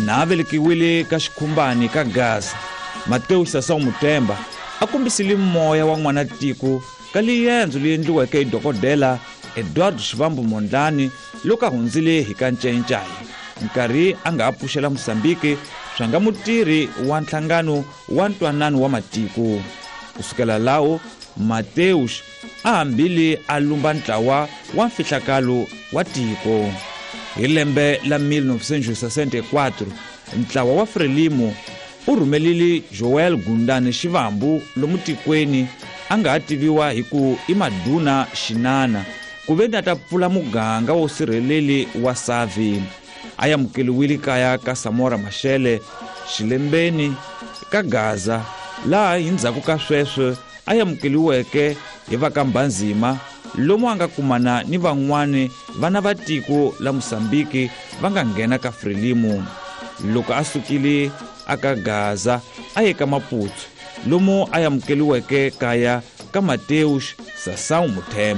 na velekiwile ka xikhumbani ka Gaza. Mateus Sassou Mutemba a kombisile moya wa n'wanatiko ka liyendzo leyi endliweke hi dokodela Eduardo Shivambu Mondlane loko a hundzile hi ka Ncayincayi, nkarhi a nga ha pfuxela Mozambique swa nga mutirhi wa nhlangano wa ntwanano wa matiko. Kusukela lawo Mateus a hambile a lumba ntlawa wa mfihlakalo wa tiko. Hi lembe la 1964 ntlawa wa Frelimo u rhumelile Joel Gundane Shivambu lomu tikweni a nga ha tiviwa hi ku i Maduna Xinana ku ve ni a ta pfula muganga wo sirheleli wa Savi. A yamukeliwile kaya ka Samora Machel xilembeni ka Gaza, laha hi ndzhaku ka sweswo a yamukeliweke hi va ka Mbanzima lomu a nga kumana ni van'wana vana va tiko la Mozambique va nga nghena ka Frelimo. Loko a sukile aka Gaza a ye ka Maputo lomu a yamukeliweke kaya ka Mateus Sassou Mutemba.